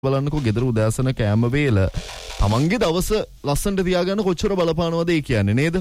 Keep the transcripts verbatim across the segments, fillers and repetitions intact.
බලන්නකෝ ගෙදර උදෑසන කෑම වේල තමන්ගේ දවස ලස්සනට තියාගන්න කොච්චර බලපානවද ඒ කියන්නේ නේද?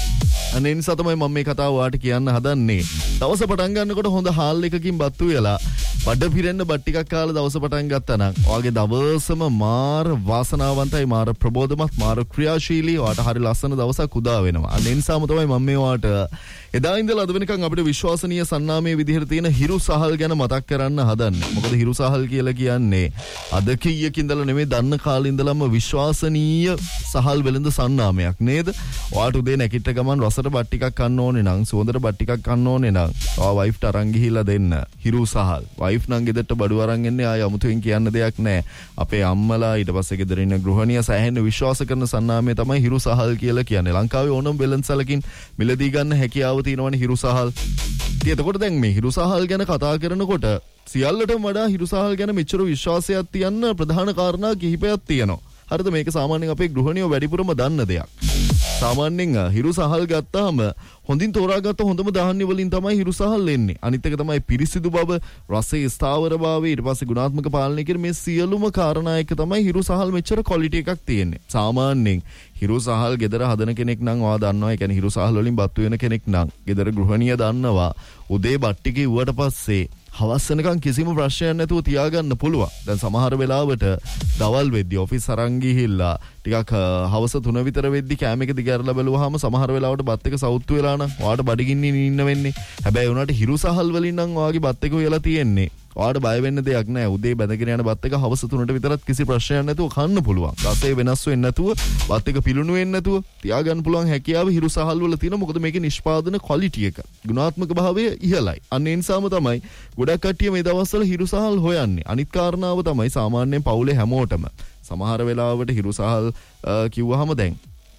අනේ නිසා තමයි මම මේ කතාව ඔයාලට කියන්න හදන්නේ. දවස පටන් ගන්නකොට හොඳ හාල් එකකින් බත්තු වෙලා බඩ පිරෙන්න බත් ටිකක් කාලා දවස පටන් ගත්තා නම් ඔයාගේ දවසම මාර වාසනාවන්තයි, මාර ප්‍රබෝධමත්, මාර ක්‍රියාශීලී, ඔයාට හරි ලස්සන දවසක් උදා වෙනවා. අනේ නිසාම තමයි මම මේ ඔයාට එදා ඉඳලා අද වෙනකන් අපිට විශ්වාසනීය සන්නාමයේ විදිහට තියෙන හිරු සහල් ගැන මතක් කරන්න හදන්නේ. මොකද හිරු සහල් කියලා කියන්නේ අද කීයක ඉඳලා නෙමෙයි දන්න කාලේ ඉඳලම විශ්වාසනීය සහල් වෙළඳ සන්නාමයක් නේද? ඔයාට උදේ නැගිට ගමන් රසට බත් ටිකක් කන්න ඕනේ නම්, සුවඳට බත් ටිකක් කන්න ඕනේ නම් ඔයා වයිෆ්ට අරන් ගිහිල්ලා දෙන්න හිරු සහල්. වයිෆ් නම් ගෙදරට බඩු අරන් එන්නේ ආය අමුතුවෙන් කියන්න දෙයක් නැහැ. අපේ අම්මලා ඊට පස්සේ ගෙදර ඉන්න ගෘහණිය සෑහෙන විශ්වාස කරන සන්නාමය තමයි හිරු සහල් කියලා කියන්නේ. ලංකාවේ ඕනම වෙළඳසැලකින් මිලදී ගන්න හැකියාව තියෙනවනේ හිරු සහල්. ඉතින් එතකොට දැන් මේ හිරු සහල් ගැන කතා කරනකොට සියල්ලටම වඩා හිරු සහල් ගැන මෙච්චර විශ්වාසයක් තියන්න ප්‍රධාන කාරණා කිහිපයක් තියෙනවා. හරිද? මේක සාමාන්‍යයෙන් අපේ ගෘහණියෝ වැඩිපුරම දන්න දෙයක්. සාමාන්‍යයෙන් හිරු සහල් ගත්තාම හොඳින් තෝරාගත්ත හොඳම ධාන්‍ය වලින් තමයි හිරු සහල් එන්නේ. අනිත් එක තමයි පිරිසිදු බව, රසයේ ස්ථාවරභාවය, ඊට පස්සේ ගුණාත්මක පාලනය කියන මේ සියලුම කාරණා එක තමයි හිරු සහල් මෙච්චර ක්වොලිටි එකක් තියෙන්නේ. සාමාන්‍යයෙන් හිරු සහල් ගෙදර හදන කෙනෙක් නම් ඔයා දන්නවා. ඒ කියන්නේ හිරු සහල් වලින් බත් වෙන කෙනෙක් නම් ගෙදර ගෘහණිය දන්නවා. උදේ බත් ටික ඉව්වට පස්සේ හවස් වෙනකන් කිසිම ප්‍රශ්නයක් නැතුව තියාගන්න පුළුවන්. දැන් සමහර වෙලාවට දවල් වෙද්දි ඔෆිස් අරන් ගිහිල්ලා ටිකක් හවස තුන විතර වෙද්දි කෑම එක දිගහැරලා බැලුවාම සමහර වෙලාවට බත් එක සවුත්තු වෙලා නම් ඔයාට බඩගින්නින් ඉන්න වෙන්නේ. හැබැයි උනාට හිරු සහල් වලින් නම් ඔයාගේ බත් එක උයලා තියෙන්නේ. ඔයාට බය වෙන්න දෙයක් නැහැ. උදේ බැඳගෙන යන බත් එක හවස තුනට විතරත් කිසි ප්‍රශ්නයක් නැතුව කන්න පුළුවන්. රසය වෙනස් වෙන්නේ නැතුව, බත් එක පිලුණු වෙන්නේ නැතුව තියාගන්න පුළුවන් හැකියාව හිරු සහල් වල තියෙනවා. මොකද මේකේ නිෂ්පාදන ක්වොලිටි එක, ගුණාත්මක භාවය ඉහළයි. අන්න ඒ නිසාම තමයි ගොඩක් කට්ටිය මේ දවස්වල හිරු සහල් හොයන්නේ. අනිත් කාරණාව තමයි සාමාන්‍යයෙන් පවුලේ හැමෝටම සමහර වෙලාවට හිරු සහල් කිව්වහම දැන්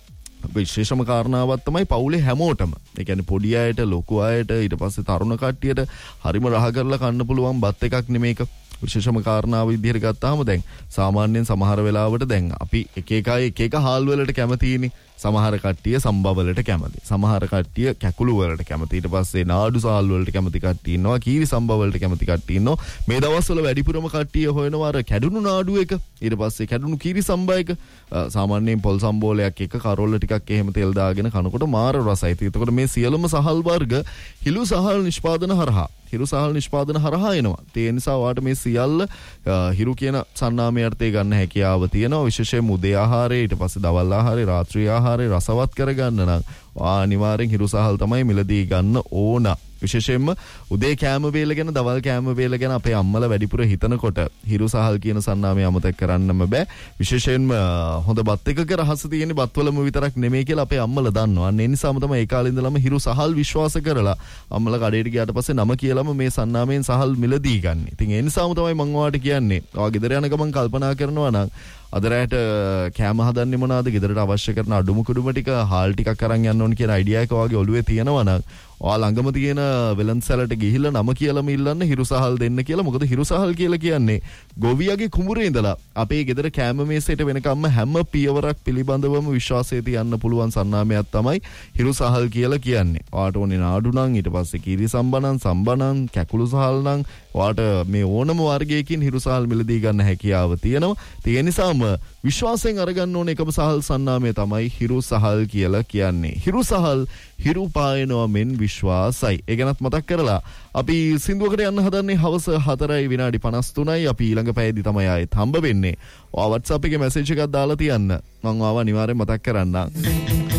විශේෂම කාරණාවක් තමයි පවුලේ හැමෝටම. ඒ කියන්නේ පොඩි අයට, ලොකු අයට, ඊට පස්සේ තරුණ කට්ටියට හරිම රහ කරලා කන්න පුළුවන් බත් එකක් නෙමේක. විශේෂම කාරණාව විදිහට ගත්තාම දැන් සාමාන්‍යයෙන් සමහර වෙලාවට දැන් අපි එක එක අය එක එක හාල් වලට කැමතියිනේ. සමහර කට්ටිය සම්බා වලට කැමති. සමහර කට්ටිය කැකුළු වලට කැමති. ඊට පස්සේ නාඩු සාල් වලට කැමති කට්ටිය ඉන්නවා. කීරි සම්බා වලට කැමති කට්ටිය ඉන්නවා. මේ දවස්වල වැඩිපුරම කට්ටිය හොයනවා අර කැඩුණු නාඩු එක. ඊට පස්සේ කැඩුණු කීරි සම්බා එක. සාමාන්‍යයෙන් පොල් සම්බෝලයක් එක කරොල්ල ටිකක් එහෙම තෙල් දාගෙන කනකොට මාර රසයි. ඒකට මේ සියලුම සහල් වර්ග හිලු සහල් නිෂ්පාදන හරහා හිරු සහල් නිෂ්පාදන හරහා එනවා. ඒ නිසා ඔයාට මේ සියල්ල හිරු කියන සන්නාමයේ අර්ථය ගන්න හැකියාව තියෙනවා. විශේෂයෙන්ම උදේ ආහාරය, ඊට පස්සේ දවල් ආහාරය, රාත්‍රී ආහාරය රසවත් කරගන්න නම් අනිවාර්යෙන් හිරු සහල් තමයි මිලදී ගන්න ඕන. විශේෂයෙන්ම උදේ කෑම වේල ගැන, දවල් කෑම වේල ගැන අපේ අම්මලා වැඩිපුර හිතනකොට හිරු සහල් කියන සන්නාමය අමතක කරන්නම බෑ. විශේෂයෙන්ම හොඳ බත් එකක රහස තියෙන බත්වලම විතරක් නෙමෙයි කියලා අපේ අම්මලා දන්නවා. අන්න ඒ නිසාම තමයි ඒ කාලේ ඉඳලම හිරු සහල් විශ්වාස කරලා අම්මලා කඩේට ගියාට පස්සේ නම කියලාම මේ සන්නාමයෙන් සහල් මිලදී ගන්න. ඉතින් ඒ නිසාම තමයි මම ඔයාලට කියන්නේ. ඔයා ගෙදර යන ගමන් කල්පනා කරනවා නම් අද රැට කෑම හදන්නේ මොනවාද, ගෙදරට අවශ්‍ය කරන අඩුම කුඩුම ටික හාල් ටිකක් අරන් යන්න ඕන කියන අයිඩියා එක ඔයාගේ ඔළුවේ තියෙනවා නම් ඔයා ළඟම තියෙන වෙළඳසැලට ගිහිල්ලා නම කියලාම ඉල්ලන්න හිරු සහල් දෙන්න කියලා. මොකද හිරු සහල් කියලා කියන්නේ ගොවියගේ කුඹුරේ ඉඳලා අපේ ගෙදර කෑම මේසෙට වෙනකම්ම හැම පියවරක් පිළිබඳවම විශ්වාසය තියන්න පුළුවන් සන්නාමයක් තමයි හිරු සහල් කියලා කියන්නේ. ඔයාට ඕනේ නාඩු නම්, ඊට පස්සේ කීරි සම්බනන්, සම්බනන්, කැකුළු සහල් නම් ඔයාට මේ ඕනම වර්ගයකින් හිරු සහල් මිලදී ගන්න හැකියාව තියෙනවා. ඒ නිසාම විශ්වාසයෙන් අරගන්න ඕන එකම සහල් සන්නාමය තමයි හිරු සහල් කියලා කියන්නේ. හිරු සහල් හිරු පායනවා මෙන් විශ්වාසයි. ඒ ගැනත් මතක් කරලා අපි සින්දුවකට යන්න හදන්නේ හවස හතරයි විනාඩි පනස් තුනයි. අපි ඊළඟ පැයදී තමයි ආයෙත් හම්බ වෙන්නේ. ඔයා WhatsApp එකේ මැසේජ් එකක් දාලා තියන්න. මම ආව අනිවාර්යෙන් මතක් කරන්නම්.